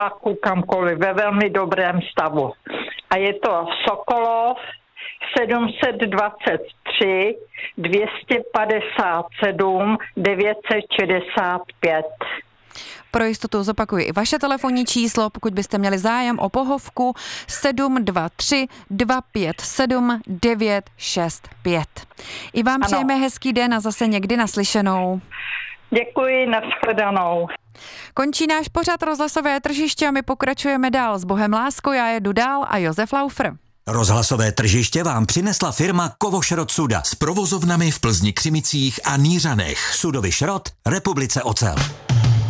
kamkoliv ve velmi dobrém stavu. A je to Sokolov 723 257 965. Pro jistotu zopakuji i vaše telefonní číslo, pokud byste měli zájem o pohovku 723 257 965. I vám přejeme hezký den a zase někdy naslyšenou. Děkuji, nashledanou. Končí náš pořad Rozhlasové tržiště a my pokračujeme dál. S Bohem láskou, já jedu dál a Josef Laufer. Rozhlasové tržiště vám přinesla firma Kovošrot Suda s provozovnami v Plzni, Křimicích a Nířanech. Sudový šrot, Republice Ocel.